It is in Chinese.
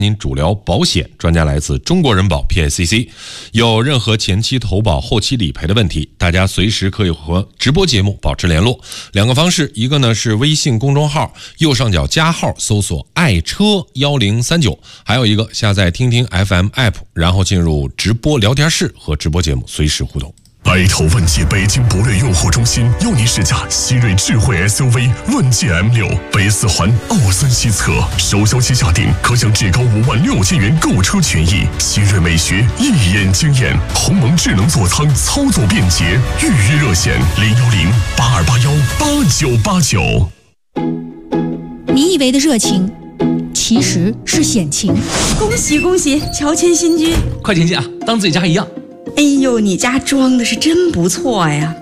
您主聊保险，专家来自中国人保 PICC。有任何前期投保、后期理赔的问题，大家随时可以和直播节目保持联络。两个方式，一个呢是微信公众号右上角加号搜索爱车1039，还有一个下载听听 FM app， 然后进入直播聊天室和直播节目随时互动。 挨头问界北京博瑞用户中心邀您试驾新锐智慧 SUV 问界 M6， 北4环奥森西侧，首销期下定可享至高56000元购车权益。新锐美学一眼惊艳，鸿蒙智能座舱操作便捷，预约热线01082818989。 你以为的热情，其实是险情。 恭喜恭喜，乔迁新居！ 快请进啊，当自己家一样。 哎呦，你家装的是真不错呀！